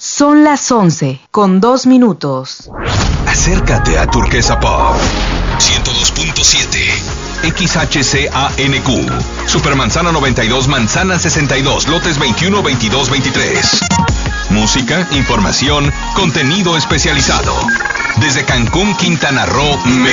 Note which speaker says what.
Speaker 1: Son las 11:02.
Speaker 2: Acércate a Turquesa Pop 102.7 XHCANQ Supermanzana 92, Manzana 62, lotes 21, 22, 23. Música, información, contenido especializado. Desde Cancún, Quintana Roo, México.